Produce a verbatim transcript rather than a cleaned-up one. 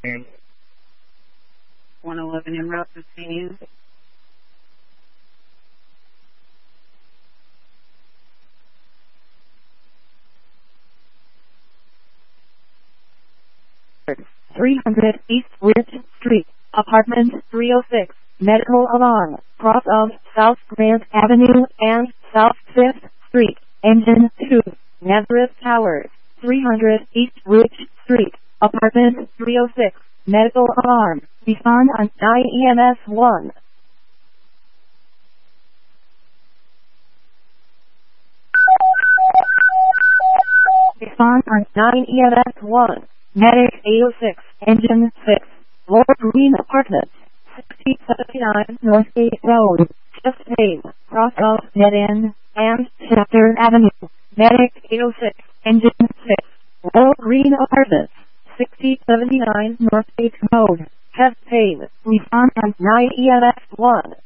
one eleven en route to C U. three hundred East Ridge Street, Apartment three oh six, medical alarm, cross of South Grant Avenue and South fifth Street, engine two, Nazareth Towers, three hundred East Ridge Street, Apartment three oh six, medical alarm, respond on nine E M S one. Respond on nine E M S one. Medic eight oh six, engine six, Lord Green Apartments, sixty seventy-nine North Gate Road, Chest Lane, cross of Dead End and Chapter Avenue. Medic eight oh six, engine six, Lord Green Apartments, sixty seventy-nine North Gate Road, Chest Lane. Respond on nine E M S one.